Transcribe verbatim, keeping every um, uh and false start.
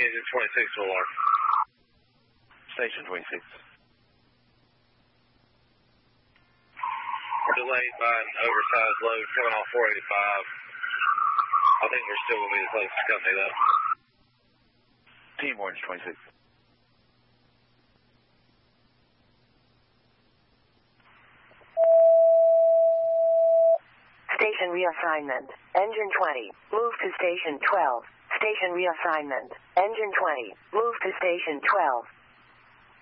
Engine twenty-six will alarm. Station twenty-six. Delayed by an oversized load coming off four eighty-five. I think we're still going to be the closest company, though. Team Orange twenty-six. Station reassignment. Engine twenty. Move to station twelve. Station reassignment. Engine twenty. Move to station twelve.